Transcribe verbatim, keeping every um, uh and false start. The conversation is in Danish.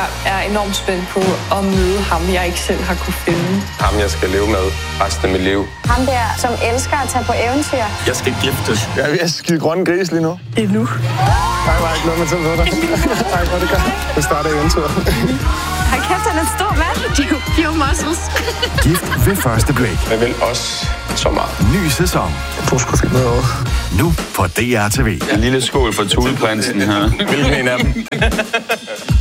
Jeg er enormt spændt på at møde ham, jeg ikke selv har kunne finde. Ham, jeg skal leve med resten af mit liv. Ham der, som elsker at tage på eventyr. Jeg skal giftes. Jeg er ved at skide grønne gris lige nu. Endnu. Nej, var ikke noget med til med dig. Nej, hvor det gør. Det starter eventyret. Hold kæft, han er en stor mand. Pure muscles. Gift ved første blik. Jeg vil også så meget. Ny sæson. Du skulle finde noget over. Nu på D R T V. En lille skål for Thuleprinsen her. Hvilken en af dem?